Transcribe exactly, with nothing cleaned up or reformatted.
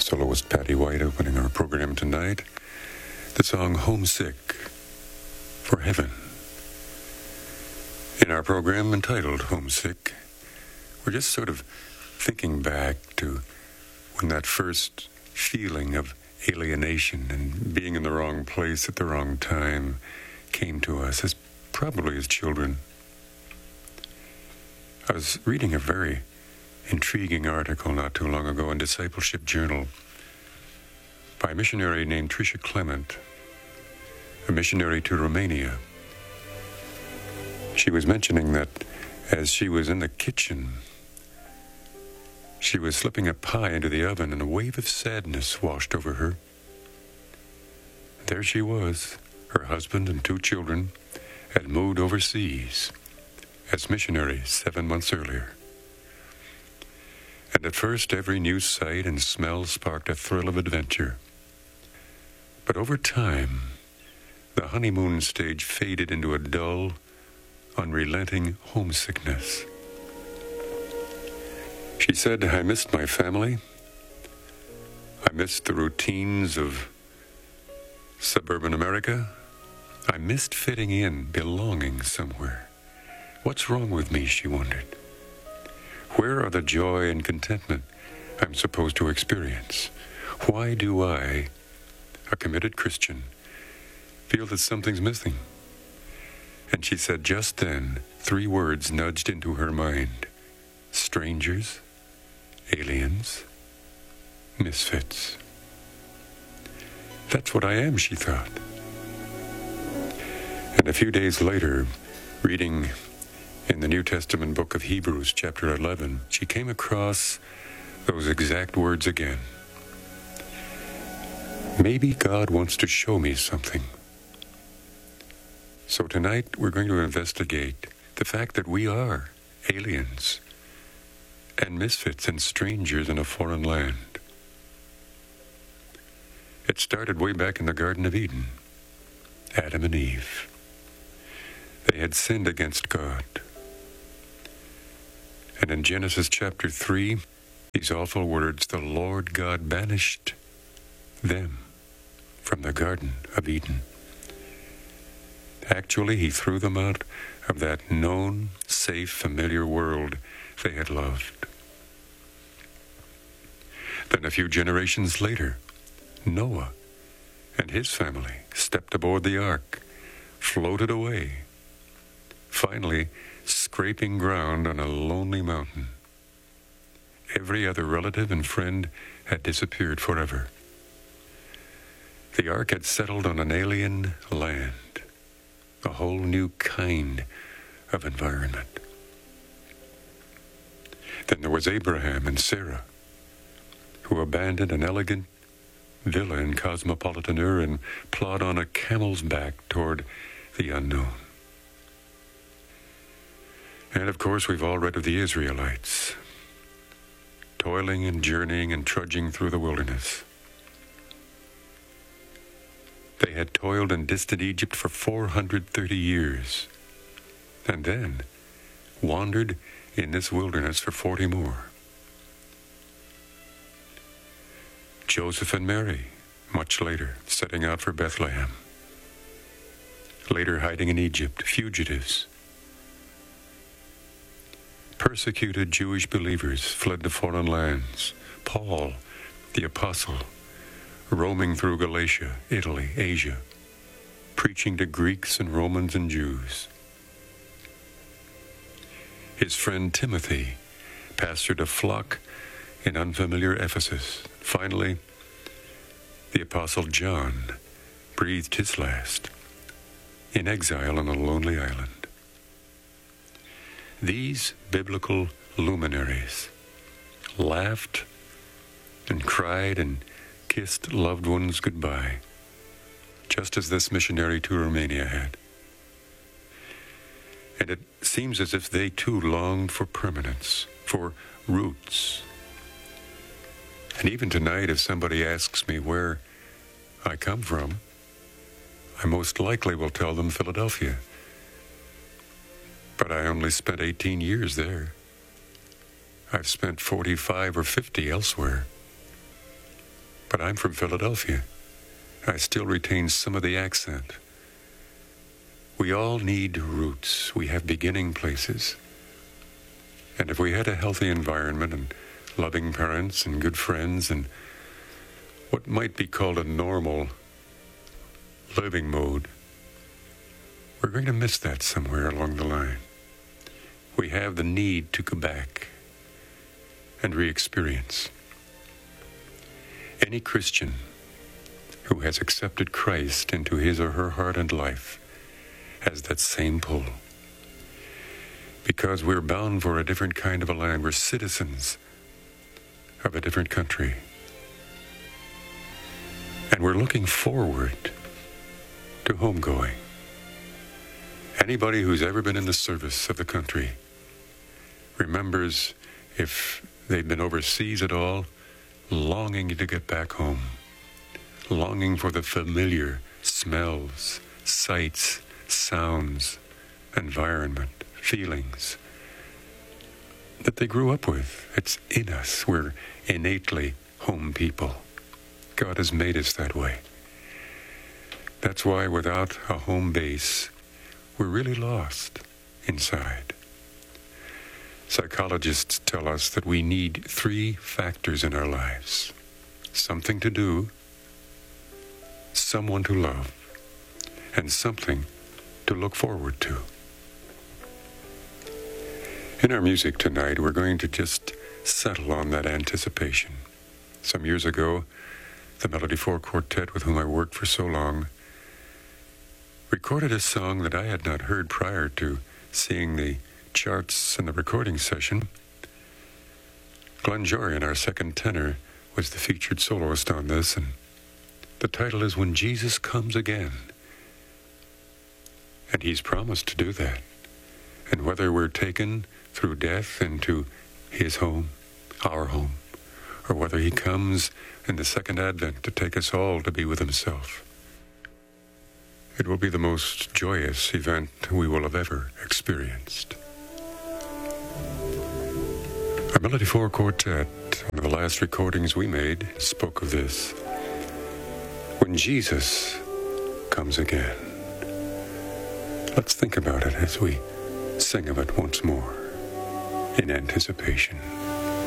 soloist Patty White opening our program tonight. The song Homesick for Heaven. In our program entitled Homesick, we're just sort of thinking back to when that first feeling of alienation and being in the wrong place at the wrong time came to us, as probably as children. I was reading a very intriguing article not too long ago in Discipleship Journal by a missionary named Tricia Clement, a missionary to Romania. She was mentioning that as she was in the kitchen, she was slipping a pie into the oven and a wave of sadness washed over her. There she was, her husband and two children had moved overseas as missionaries seven months earlier. And at first, every new sight and smell sparked a thrill of adventure. But over time, the honeymoon stage faded into a dull, unrelenting homesickness. She said, "I missed my family. I missed the routines of suburban America. I missed fitting in, belonging somewhere. What's wrong with me?" she wondered. Where are the joy and contentment I'm supposed to experience? Why do I, a committed Christian, feel that something's missing? And she said just then, three words nudged into her mind: strangers, aliens, misfits. That's what I am, she thought. And a few days later, reading in the New Testament book of Hebrews, chapter eleven, she came across those exact words again. Maybe God wants to show me something. So tonight we're going to investigate the fact that we are aliens and misfits and strangers in a foreign land. It started way back in the Garden of Eden. Adam and Eve. They had sinned against God. And in Genesis chapter three, these awful words, the Lord God banished them from the Garden of Eden. Actually, he threw them out of that known, safe, familiar world they had loved. Then a few generations later, Noah and his family stepped aboard the ark, floated away, finally scraping ground on a lonely mountain. Every other relative and friend had disappeared forever. The ark had settled on an alien land, a whole new kind of environment. Then there was Abraham and Sarah, who abandoned an elegant villa in cosmopolitan Ur and plod on a camel's back toward the unknown. And of course, we've all read of the Israelites, toiling and journeying and trudging through the wilderness. They had toiled in distant Egypt for four hundred thirty years, and then wandered in this wilderness for forty more. Joseph and Mary, much later, setting out for Bethlehem. Later hiding in Egypt, fugitives. Persecuted Jewish believers fled to foreign lands. Paul, the apostle, roaming through Galatia, Italy, Asia, preaching to Greeks and Romans and Jews. His friend Timothy pastored a flock in unfamiliar Ephesus. Finally, the apostle John breathed his last in exile on a lonely island. These biblical luminaries laughed and cried and kissed loved ones goodbye, just as this missionary to Romania had. And it seems as if they too longed for permanence, for roots. And even tonight, if somebody asks me where I come from, I most likely will tell them Philadelphia. But I only spent eighteen years there. I've spent forty-five or fifty elsewhere. but I'm from Philadelphia. I still retain some of the accent. We all need roots. We have beginning places. And if we had a healthy environment and loving parents and good friends and what might be called a normal living mode, we're going to miss that somewhere along the line. We have the need to go back and re-experience. Any Christian who has accepted Christ into his or her heart and life has that same pull. Because we're bound for a different kind of a land. We're citizens of a different country. And we're looking forward to homegoing. Anybody who's ever been in the service of the country remembers, if they've been overseas at all, longing to get back home, longing for the familiar smells, sights, sounds, environment, feelings that they grew up with. It's in us. We're innately home people. God has made us that way. That's why without a home base, we're really lost inside. Psychologists tell us that we need three factors in our lives: something to do, someone to love, and something to look forward to. In our music tonight, we're going to just settle on that anticipation. Some years ago, the Melody Four Quartet, with whom I worked for so long, recorded a song that I had not heard prior to seeing the charts and the recording session. Glenn Jorian, our second tenor, was the featured soloist on this, and the title is When Jesus Comes Again. And he's promised to do that. And whether we're taken through death into his home, our home, or whether he comes in the second advent to take us all to be with himself, it will be the most joyous event we will have ever experienced. Our Melody Four Quartet, one of the last recordings we made, spoke of this. When Jesus comes again. Let's think about it as we sing of it once more in anticipation.